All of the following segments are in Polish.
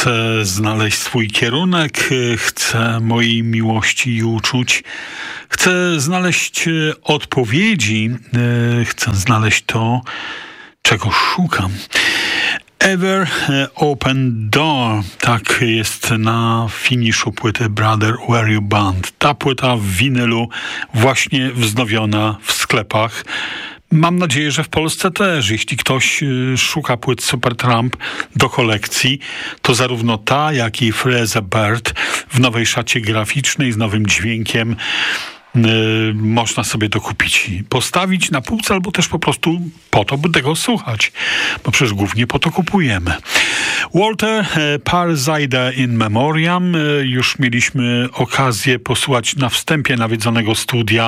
Chcę znaleźć swój kierunek, chcę mojej miłości i uczuć, chcę znaleźć odpowiedzi, chcę znaleźć to, czego szukam. Ever Open Door, tak jest na finiszu płyty Brother Where You Band. Ta płyta w winylu właśnie wznowiona w sklepach. Mam nadzieję, że w Polsce też. Jeśli ktoś szuka płyt Supertramp do kolekcji, to zarówno ta, jak i Free as a Bird w nowej szacie graficznej z nowym dźwiękiem można sobie to kupić i postawić na półce, albo też po prostu po to, by tego słuchać, bo przecież głównie po to kupujemy. Walter Parasite in Memoriam. Już mieliśmy okazję posłuchać na wstępie nawiedzonego studia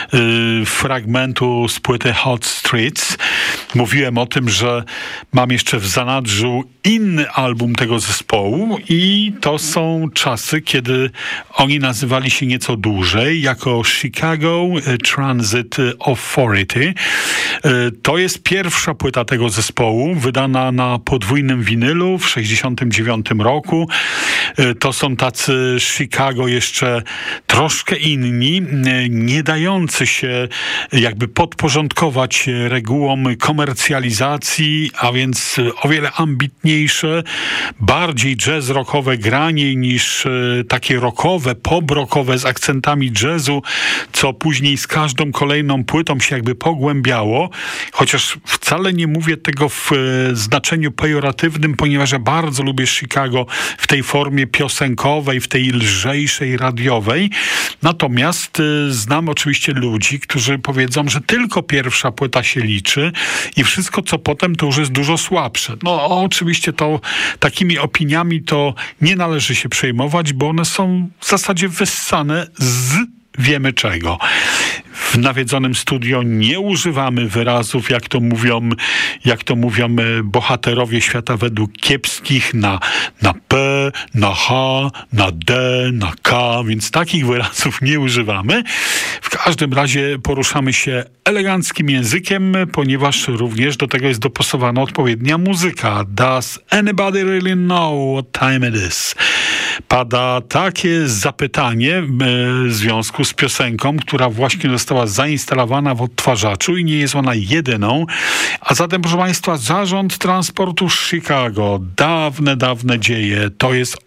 fragmentu z płyty Hot Streets. Mówiłem o tym, że mam jeszcze w zanadrzu inny album tego zespołu i to są czasy, kiedy oni nazywali się nieco dłużej jako Chicago Transit Authority. To jest pierwsza płyta tego zespołu, wydana na podwójnym winylu w 1969 roku. To są tacy Chicago jeszcze troszkę inni, nie dający się jakby podporządkować regułom komercjalizacji, a więc o wiele ambitniejsze, bardziej jazz rockowe granie niż takie rockowe, pop-rockowe z akcentami jazzu, co później z każdą kolejną płytą się jakby pogłębiało, chociaż wcale nie mówię tego w znaczeniu pejoratywnym, ponieważ ja bardzo lubię Chicago w tej formie piosenkowej, w tej lżejszej, radiowej. Natomiast znam oczywiście ludzi, którzy powiedzą, że tylko pierwsza płyta się liczy i wszystko, co potem, to już jest dużo słabsze. No oczywiście to takimi opiniami to nie należy się przejmować, bo one są w zasadzie wyssane z wiemy czego. W nawiedzonym studio nie używamy wyrazów, jak to mówią bohaterowie świata według kiepskich na P, na H, na D, na K, więc takich wyrazów nie używamy. W każdym razie poruszamy się eleganckim językiem, ponieważ również do tego jest dopasowana odpowiednia muzyka. Does anybody really know what time it is? Pada takie zapytanie w związku z piosenką, która właśnie została zainstalowana w odtwarzaczu i nie jest ona jedyną. A zatem, proszę Państwa, Zarząd Transportu Chicago. Dawne dzieje. To jest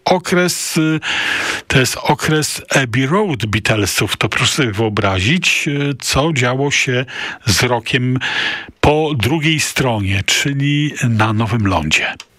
okres Abbey Road Beatlesów. To proszę sobie wyobrazić, co działo się z rockiem po drugiej stronie, czyli na Nowym Lądzie.